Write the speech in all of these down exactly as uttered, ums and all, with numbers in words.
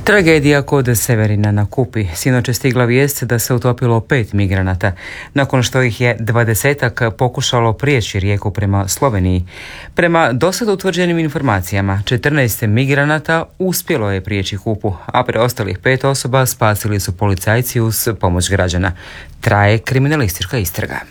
Tragedija kod Severina na Kupi. Sinoć je stigla vijest da se utopilo pet migranata, nakon što ih je dvadesetak pokušalo prijeći rijeku prema Sloveniji. Prema dosad utvrđenim informacijama, četrnaest migranata uspjelo je prijeći Kupu, a preostalih pet osoba spasili su policajci uz pomoć građana. Traje kriminalistička istraga.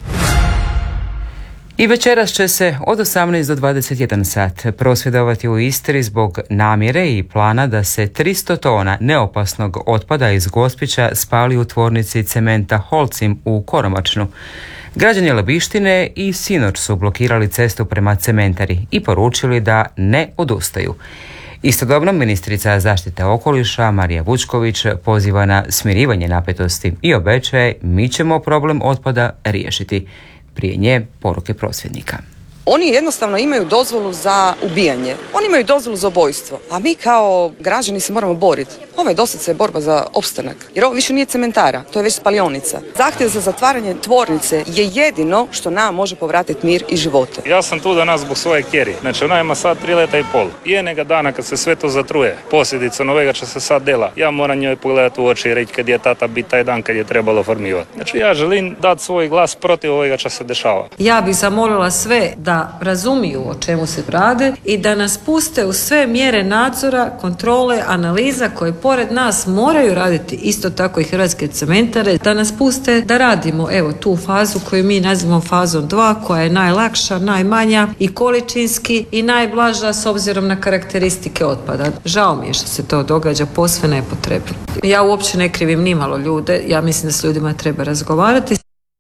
I večeras će se od osamnaest do dvadeset jedan sat prosvjedovati u Istri zbog namjere i plana da se tristo tona neopasnog otpada iz Gospića spali u tvornici cementa Holcim u Koromačnu. Građani Labištine i sinoć su blokirali cestu prema cementari i poručili da ne odustaju. Istodobno ministrica zaštite okoliša Marija Vučković poziva na smirivanje napetosti i obećaje mi ćemo problem otpada riješiti. Prije nje poruke prosvjednika. Oni jednostavno imaju dozvolu za ubijanje. Oni imaju dozvolu za ubojstvo. A mi kao građani se moramo boriti. Ovo je doslovce borba za opstanak. Jer ovo više nije cementara, to je već spalionica. Zahtjev za zatvaranje tvornice je jedino što nam može povratiti mir i živote. Ja sam tu danas zbog svoje kjeri. Znači ona ima sad tri leta i pol. Jednoga dana kad se sve to zatruje, posljedica novega što se sad dela, ja moram njoj pogledati u oči i reći kad je tata biti taj dan kad je trebalo formivati. Znači ja želim dati svoj glas protiv ovega što se dešava. Ja bih zamolila sve da razumiju o čemu se radi i da nas puste u sve mjere nadzora, kontrole, analiza koje pored nas moraju raditi isto tako i hrvatske cementare, da nas puste da radimo evo tu fazu koju mi nazivamo fazom dva, koja je najlakša, najmanja i količinski i najblaža s obzirom na karakteristike otpada. Žao mi je što se to događa posve nepotrebno. Ja uopće ne krivim nimalo ljude, ja mislim da s ljudima treba razgovarati.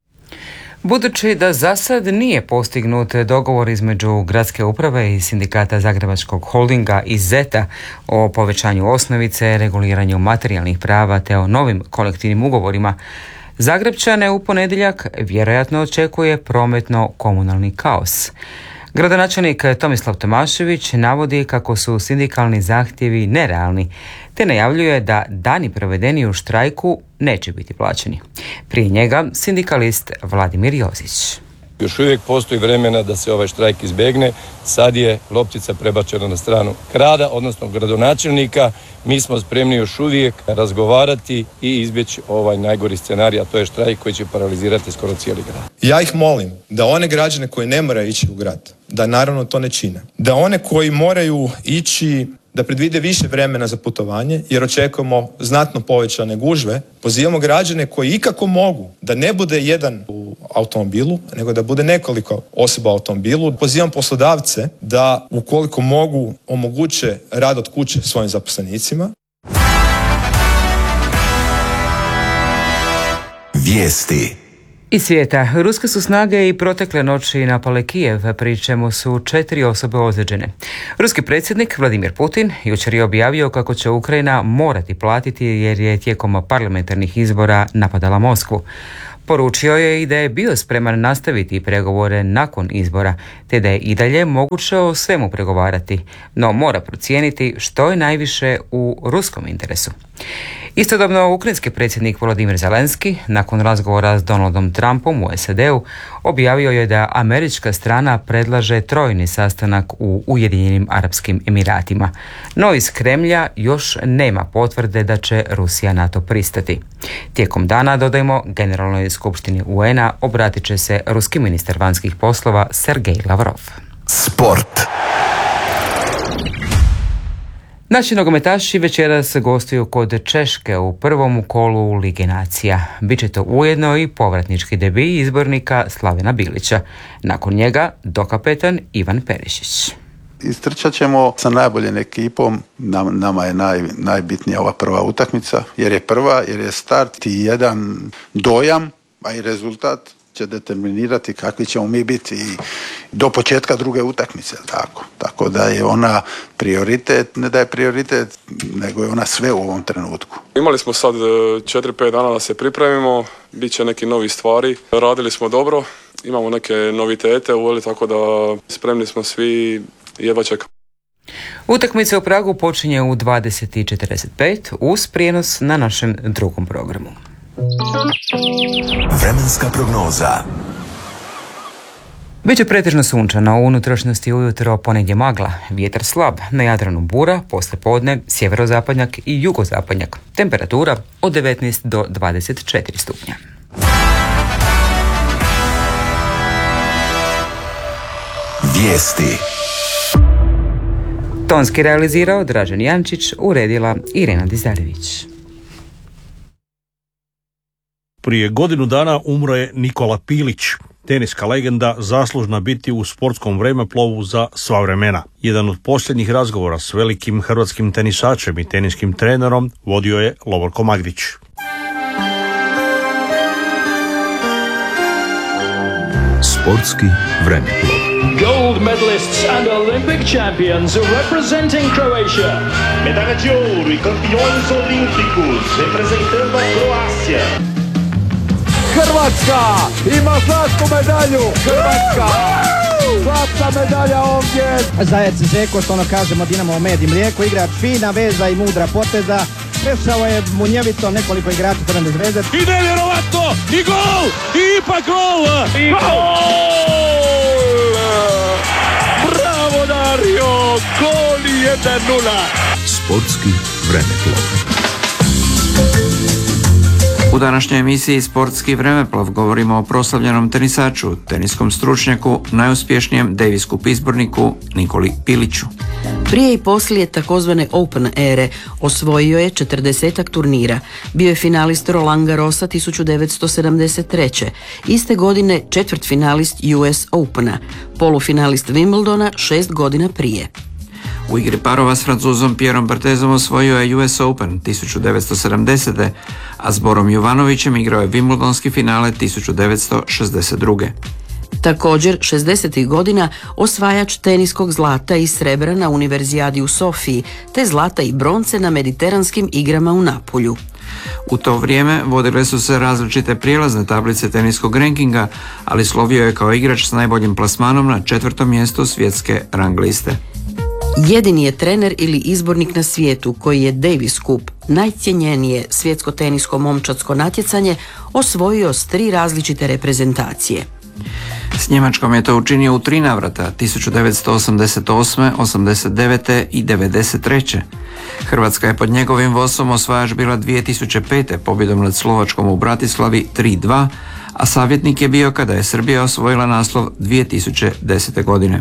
Budući da za sad nije postignut dogovor između gradske uprave i sindikata Zagrebačkog holdinga i zeta o povećanju osnovice, reguliranju materijalnih prava te o novim kolektivnim ugovorima, Zagrepčane u ponedjeljak vjerojatno očekuje prometno-komunalni kaos. Gradonačelnik Tomislav Tomašević navodi kako su sindikalni zahtjevi nerealni, te najavljuje da dani provedeni u štrajku neće biti plaćeni. Prije njega sindikalist Vladimir Jozić. Još uvijek postoji vremena da se ovaj štrajk izbjegne. Sad je loptica prebačena na stranu grada, odnosno gradonačelnika. Mi smo spremni još uvijek razgovarati i izbjeći ovaj najgori scenarij, a to je štrajk koji će paralizirati skoro cijeli grad. Ja ih molim da one građane koji ne moraju ići u grad, da naravno to ne čine. Da one koji moraju ići, da predvide više vremena za putovanje, jer očekujemo znatno povećane gužve. Pozivamo građane koji ikako mogu da ne bude jedan u automobilu, nego da bude nekoliko osoba u automobilu. Pozivam poslodavce da ukoliko mogu omoguće rad od kuće svojim zaposlenicima. Vijesti iz svijeta. Ruske su snage i protekle noći napale Kijev, pri čemu su četiri osobe ozlijeđene. Ruski predsjednik Vladimir Putin jučer je objavio kako će Ukrajina morati platiti jer je tijekom parlamentarnih izbora napadala Moskvu. Poručio je i da je bio spreman nastaviti pregovore nakon izbora, te da je i dalje moguće o svemu pregovarati, no mora procijeniti što je najviše u ruskom interesu. Istodobno, ukrajinski predsjednik Volodymyr Zelenski, nakon razgovora s Donaldom Trumpom u S A D-u, objavio je da američka strana predlaže trojni sastanak u Ujedinjenim Arapskim Emiratima, no iz Kremlja još nema potvrde da će Rusija na to pristati. Tijekom dana, dodajmo, Generalnoj skupštini U N A obratit će se ruski ministar vanjskih poslova Sergej Lavrov. Sport. Naši nogometaši večeras gostuju kod Češke u prvom kolu Lige nacija. Biće to ujedno i povratnički debi izbornika Slavena Bilića. Nakon njega dokapetan Ivan Perišić. Istrčat ćemo sa najboljom ekipom. Nam, nama je naj, najbitnija ova prva utakmica, jer je prva, jer je start i jedan dojam, a i rezultat će determinirati kakvi ćemo mi biti i do početka druge utakmice, tako. Tako da je ona prioritet, ne da je prioritet, nego je ona sve u ovom trenutku. Imali smo sad četiri pet dana da se pripremimo, bit će neki novi stvari, radili smo dobro, imamo neke novitete uveli, tako da spremni smo svi, jedva čekamo. Utakmica u Pragu počinje u dvadeset četrdeset pet uz prijenos na našem drugom programu. Vremenska prognoza. Biće pretežno sunčano, u unutrašnjosti ujutro ponegdje magla, vjetar slab, na Jadranu bura, poslijepodne sjeverozapadnjak i jugozapadnjak. Temperatura od devetnaest do dvadeset četiri stupnja. Vijesti. Tonski realizirao Dražen Jančić, uredila Irena Dizarević. Prije godinu dana umro je Nikola Pilić, teniska legenda zaslužna biti u sportskom vremeplovu za sva vremena. Jedan od posljednjih razgovora s velikim hrvatskim tenisačem i teniskim trenerom vodio je Lovorko Magdić. Sportski vremeplov. Gold medalists and Olympic champions representing Croatia. Medalha de ouro e campeões olímpicos representando a Croácia. Hrvatska ima zlatnu medalju. Hrvatska! Zlatna medalja ovdje. Zajec Žeko, što ono kažemo Dinamo med i mlijeko, igrač fina veza i mudra poteza. Prešao je munjevito nekoliko igrača Crvene Zvezde. I nevjerovatno! I gol! I ipak gol! I gol! Bravo Dario! Gol jedan nula! Sportski vremeplov. U današnjoj emisiji Sportski vremeplov govorimo o proslavljenom tenisaču, teniskom stručnjaku, najuspješnijem Davis Cup izborniku Nikoli Piliću. Prije i poslije takozvane Open ere osvojio je četrdesetak turnira. Bio je finalist Roland Garrosa tisuću devetsto sedamdeset treće. Iste godine četvrtfinalist U S Opena, polufinalist Wimbledona šest godina prije. U igri parova s Francuzom Pierom Barthezom osvojio je U S Open tisuću devetsto sedamdesete. a s Borom Jovanovićem igrao je Wimbledonski finale tisuću devetsto šezdeset druge. Također, šezdesetih godina osvajač teniskog zlata i srebra na Univerzijadi u Sofiji, te zlata i bronce na Mediteranskim igrama u Napulju. U to vrijeme vodile su se različite prijelazne tablice teniskog rankinga, ali slovio je kao igrač s najboljim plasmanom na četvrtom mjestu svjetske rang liste. Jedini je trener ili izbornik na svijetu koji je Davis Cup, najcjenjenije svjetsko tenisko momčadsko natjecanje, osvojio s tri različite reprezentacije. S Njemačkom je to učinio u tri navrata, tisuću devetsto osamdeset osme, osamdeset devete i devedeset treće. Hrvatska je pod njegovim vodstvom osvajač bila dvije tisuće pete pobjedom nad Slovačkom u Bratislavi tri dva, a savjetnik je bio kada je Srbija osvojila naslov dvije tisuće desete godine.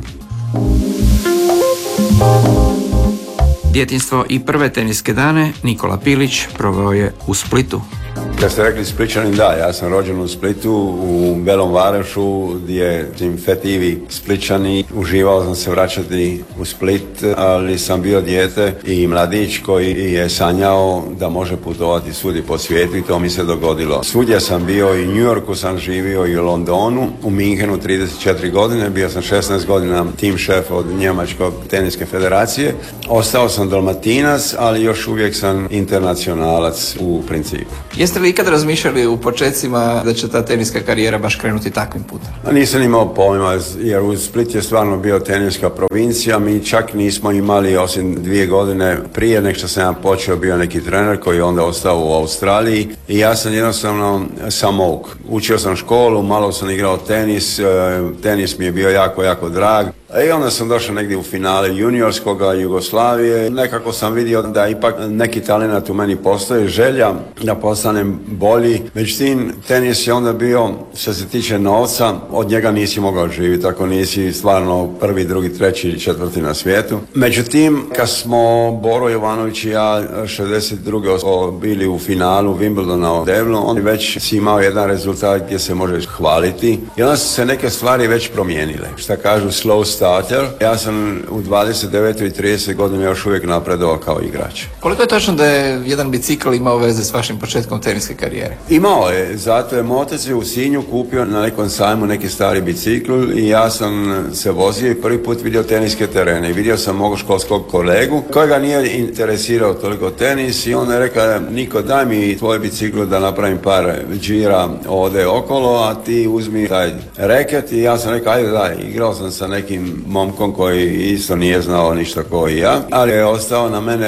Djetinjstvo i prve teniske dane Nikola Pilić proveo je u Splitu. Kad ste rekli Spličanin, da, ja sam rođen u Splitu, u Belom Varešu, gdje tim fetivi Spličani. Uživao sam se vraćati u Split, ali sam bio dijete i mladić koji je sanjao da može putovati svugdje po svijetu i to mi se dogodilo. Svugdje sam bio, i u New Yorku sam živio, i u Londonu, u Minhenu trideset četiri godine, bio sam šesnaest godina tim šef od Njemačkog teniske federacije. Ostao sam Dalmatinac, ali još uvijek sam internacionalac u principu. Jeste li ikad razmišljali u počecima da će ta teniska karijera baš krenuti takvim putem? Nisam imao pojma, jer u Split je stvarno bio teniska provincija. Mi čak nismo imali, osim dvije godine prije nek što sam ja počeo, bio neki trener koji je onda ostao u Australiji i ja sam jednostavno samouk. Učio sam školu, malo sam igrao tenis, tenis mi je bio jako, jako drag. I onda sam došao negdje u finale juniorskoga Jugoslavije. Nekako sam vidio da ipak neki talent u meni postoji, želja da postanem bolji. Međutim, tenis je onda bio, što se tiče novca, od njega nisi mogao živjeti, ako nisi stvarno prvi, drugi, treći ili četvrti na svijetu. Međutim, kad smo Boro Jovanović i ja šezdeset druge bili u finalu Wimbledona u Devlu, on već si imao jedan rezultat gdje se možeš hvaliti. I onda su se neke stvari već promijenile. Šta kažu slow starter. Ja sam u dvadeset devetoj i trideset godine još uvijek napredovao kao igrač. Koliko je točno da je jedan bicikl imao veze s vašim početkom teniske karijere? Imao je, zato je moj otac u Sinju kupio na nekom sajmu neki stari bicikl i ja sam se vozio i prvi put vidio teniske terene. I vidio sam mog školskog kolegu kojega nije interesirao toliko tenis i on je rekao: Niko, daj mi tvoj bicikl da napravim par džira ovdje okolo, a ti uzmi taj reket. I ja sam rekao: ajde daj. Igrao sam sa nekim momkom koji isto nije znao ništa kao i ja, ali je ostao na mene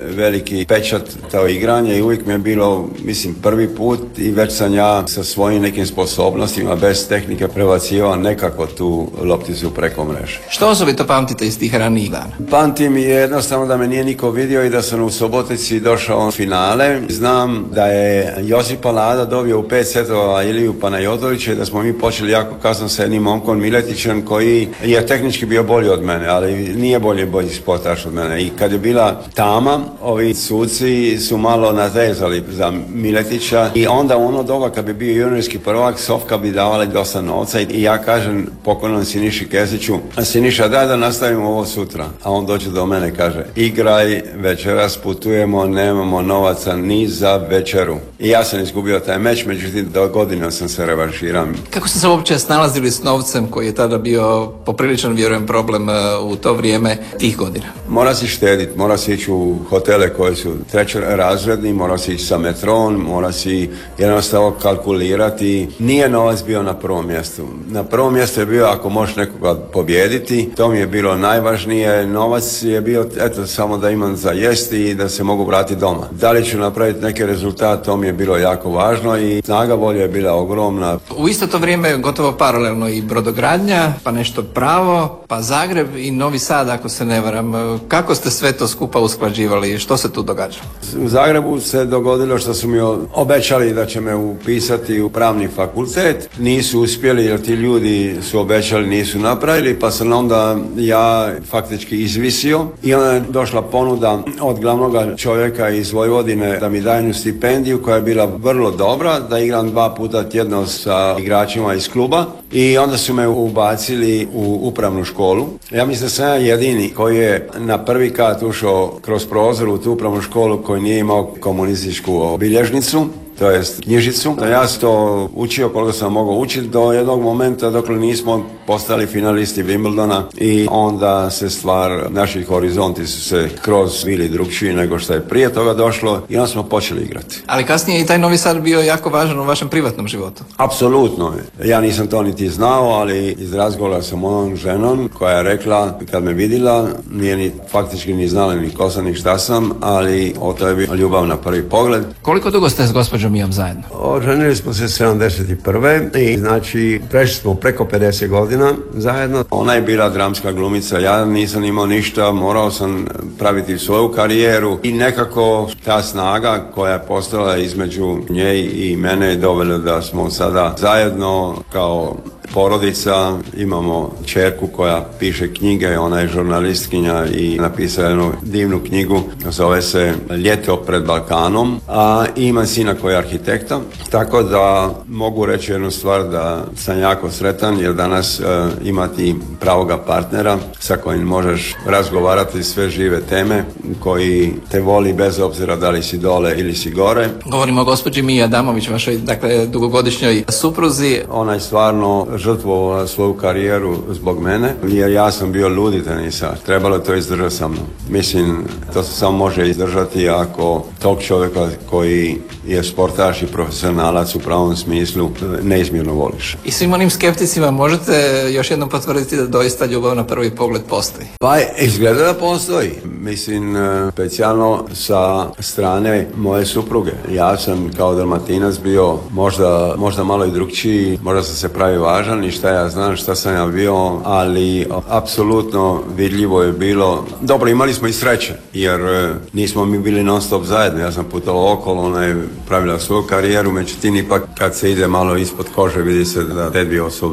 veliki pečat to igranje i uvijek mi je bilo, mislim, prvi put i već sam ja sa svojim nekim sposobnostima bez tehnike prebacivao nekako tu lopticu preko mreže. Što osobito pamtite iz tih ranijih dana? Pamtim je jednostavno da me nije niko vidio i da sam u Subotici došao u finale. Znam da je Josip Palada dobio u pet setova Iliju Panajotovića i da smo mi počeli jako kasno sa jednim momkom Miletićem koji je tehnički bio bolji od mene, ali nije bolji bolji sportaš od mene. I kad je bila tama, ovi suci su malo natezali za Miletića i onda u ono doba kad bi bio juniorski prvak, Sofka bi davali dosta novca i ja kažem pokojnom Siniši Kesiću, Siniša, daj da nastavimo ovo sutra. A on dođe do mene i kaže, igraj, večeras putujemo, nemamo novaca ni za večeru. I ja sam izgubio taj meč, međutim do godine sam se revanširao. Kako ste se uopće snalazili s novcem koji je tada bio popriličan, vjerujem, problem u to vrijeme tih godina? Mora si štediti, mora si ići u hotele koji su trećerazredni, mora si ići sa metron, mora si jednostavno kalkulirati. Nije novac bio na prvom mjestu. Na prvom mjestu je bio ako možeš nekoga pobijediti, to mi je bilo najvažnije. Novac je bio eto samo da imam za jesti i da se mogu vratiti doma. Da li ću napraviti neki rezultat, to mi je bilo jako važno i snaga volje je bila ogromna. U isto to vrijeme gotovo paralelno i brodogradnja, pa nešto pravo, pa Zagreb i Novi Sad, ako se ne varam. Kako ste sve to skupa usklađivali? Što se tu događa? U Zagrebu se dogodilo što su mi obećali da će me upisati u pravni fakultet. Nisu uspjeli jer ti ljudi su obećali, nisu napravili, pa sam onda ja faktički izvisio i onda je došla ponuda od glavnog čovjeka iz Vojvodine da mi daju jednu stipendiju koja je bila vrlo dobra, da igram dva puta tjedno sa igračima iz kluba i onda su me ubacili u upravnu školu. Ja mislim da sam ja jedini koji je na prvi kat ušao kroz prozor u tu upravnu školu koji nije imao komunističku obilježnicu, to jest knjižicu. Ja sam to učio koliko sam mogao učiti do jednog momenta dok nismo postali finalisti Wimbledona i onda se stvar, naši horizonti su se kroz bili drugčiji nego što je prije toga došlo i onda smo počeli igrati. Ali kasnije i taj Novi Sad bio jako važan u vašem privatnom životu. Apsolutno. Ja nisam to niti znao, ali iz razgovora sa mojom ženom koja je rekla kad me vidjela, nije ni faktički ni znala ni ko sam ni šta sam, ali o to je bio ljubav na prvi pogled. Koliko dugo ste s gospođom Mijom zajedno? Oženili smo se sedamdeset prve i znači prešli smo preko pedeset godina zajedno. Ona je bila dramska glumica, ja nisam imao ništa, morao sam praviti svoju karijeru i nekako ta snaga koja je postala između nje i mene je dovela da smo sada zajedno kao porodica. Imamo ćerku koja piše knjige, ona je žurnalistkinja i napisala jednu divnu knjigu, zove se Ljeto pred Balkanom, a ima sina koji je arhitekta, tako da mogu reći jednu stvar da sam jako sretan jer danas uh, imati pravoga partnera sa kojim možeš razgovarati sve žive teme, koji te voli bez obzira da li si dole ili si gore. Govorimo o gospođi Miji Adamović, vašoj dakle dugogodišnjoj supruzi. Ona je stvarno žrtvovala svoju karijeru zbog mene, jer ja sam bio ludi tenisač. Trebalo to izdržati sa mnom. Mislim, to se samo može izdržati ako tog čovjeka koji je sportaš i profesionalac u pravom smislu neizmjerno voliš. I svim onim skepticima možete još jednom potvrditi da doista ljubav na prvi pogled postoji? Pa izgleda da postoji. Mislim, specijalno sa strane moje supruge. Ja sam kao Dalmatinac bio možda, možda malo i drugčiji, možda sam se pravi važan i šta ja znam šta sam ja bio, ali apsolutno vidljivo je bilo. Dobro, imali smo i sreće, jer nismo mi bili non stop zajedno. Ja sam putovao okolo, ona je pravila svoju karijeru, međutim ipak kad se ide malo ispod kože vidi se da te dvije osobe